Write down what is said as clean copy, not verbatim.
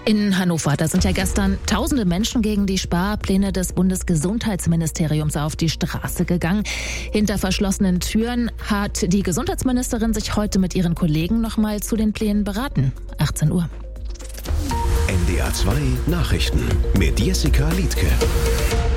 In Hannover, da sind ja gestern tausende Menschen gegen die Sparpläne des Bundesgesundheitsministeriums auf die Straße gegangen. Hinter verschlossenen Türen hat die Gesundheitsministerin sich heute mit ihren Kollegen nochmal zu den Plänen beraten. 18 Uhr. NDR 2 Nachrichten mit Jessica Liedtke.